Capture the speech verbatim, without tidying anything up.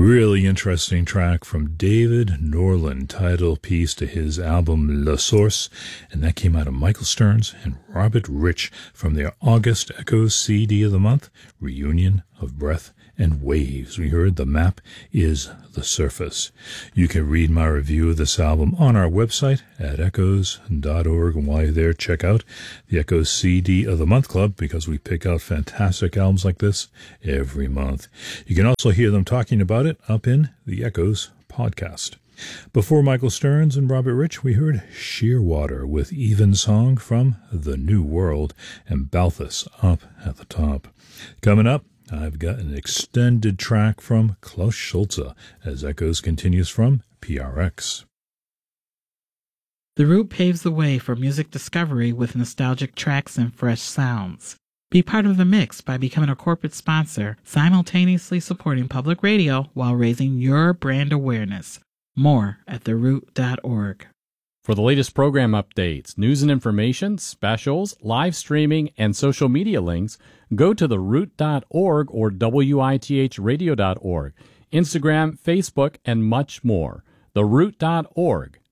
Really interesting track from David Norland, title piece to his album La Source, and that came out of Michael Stearns and Robert Rich from their August Echoes C D of the Month, Reunion of Breath and Waves. We heard The Map is the Surface. You can read my review of this album on our website at echoes dot org, and while you're there, check out the Echoes C D of the Month Club, because we pick out fantastic albums like this every month. You can also hear them talking about it up in the Echoes podcast. Before Michael Stearns and Robert Rich, we heard Shearwater with Evensong from The New World, and Balthus up at the top. Coming up, I've got an extended track from Klaus Schulze as Echoes continues from P R X. The Root paves the way for music discovery with nostalgic tracks and fresh sounds. Be part of the mix by becoming a corporate sponsor, simultaneously supporting public radio while raising your brand awareness. More at the root dot org. For the latest program updates, news and information, specials, live streaming, and social media links, go to the root dot org or W I T H radio dot org, Instagram, Facebook, and much more. the root dot org.